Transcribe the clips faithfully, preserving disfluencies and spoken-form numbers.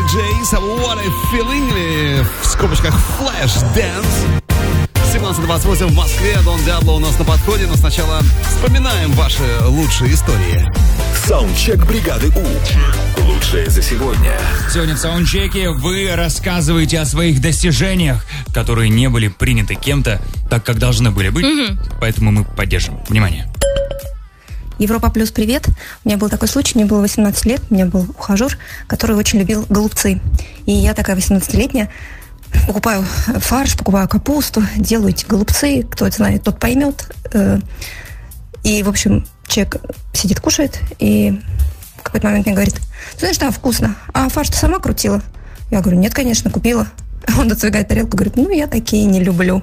джейс, What a Feeling, или в скобочках Flash Dance. семнадцать двадцать восемь в Москве, Дон Диабло у нас на подходе, но сначала вспоминаем ваши лучшие истории. Саундчек бригады У. Лучшее за сегодня. Сегодня в саундчеке вы рассказываете о своих достижениях, которые не были приняты кем-то так, как должны были быть. Mm-hmm. Поэтому мы поддержим. Внимание. Европа Плюс, привет. У меня был такой случай, мне было восемнадцать лет, у меня был ухажер, который очень любил голубцы. И я такая восемнадцатилетняя, покупаю фарш, покупаю капусту, делаю эти голубцы, кто это знает, тот поймет. И, в общем, человек сидит, кушает, и в какой-то момент мне говорит: ты знаешь, да, вкусно, а фарш ты сама крутила? Я говорю: нет, конечно, купила. Он отодвигает тарелку, говорит: ну, я такие не люблю.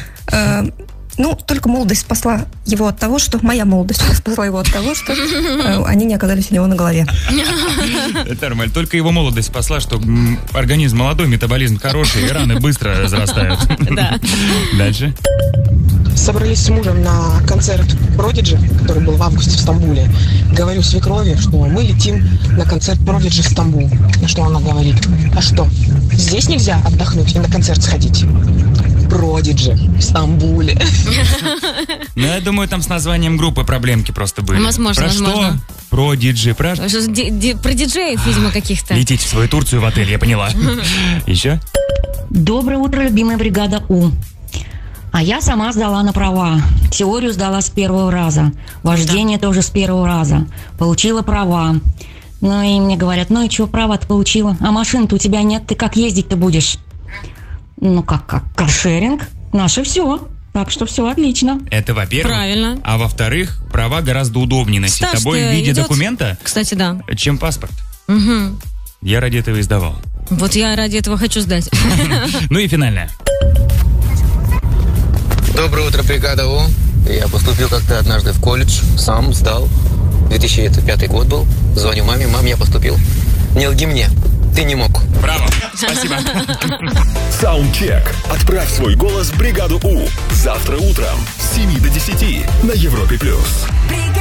Ну, только молодость спасла его от того, что... Моя молодость спасла его от того, что э, они не оказались у него на голове. Это нормально. Только его молодость спасла, что м, организм молодой, метаболизм хороший, и раны быстро разрастают. Да. Дальше. Собрались с мужем на концерт Prodigy, который был в августе в Стамбуле. Говорю свекрови, что мы летим на концерт Prodigy в Стамбул. На что она говорит: а что, здесь нельзя отдохнуть и на концерт сходить? Prodigy в Стамбуле. Ну, я думаю, там с названием группы проблемки просто были. Возможно, про возможно. что? Про диджей. Про... Про диджеев, видимо, каких-то. Летите в свою Турцию в отель, я поняла. Еще? Доброе утро, любимая бригада У. А я сама сдала на права. Теорию сдала с первого раза. Вождение тоже с первого раза. Получила права. Ну и мне говорят: ну и что, права-то получила? А машин-то у тебя нет, ты как ездить-то будешь? Ну как, как, каршеринг, наше все. Так что все отлично. Это во-первых. Правильно. А во-вторых, права гораздо удобнее носить с тобой в виде идет, документа, кстати, да, чем паспорт. Угу. Я ради этого и сдавал. Вот я ради этого хочу сдать. Ну и финальное. Доброе утро, бригада У. Я поступил как-то однажды в колледж, сам сдал. две тысячи пятый год был. Звоню маме: мам, я поступил. Не лги мне, ты не мог. Браво, спасибо. Саундчек. Отправь свой голос в бригаду У. Завтра утром с семи до десяти на Европе Плюс.